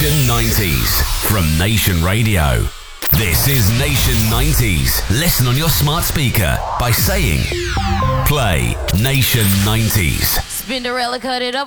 Nation 90s from Nation Radio. This is Nation 90s. Listen on your smart speaker by saying, play Nation 90s. Spinderella cut it up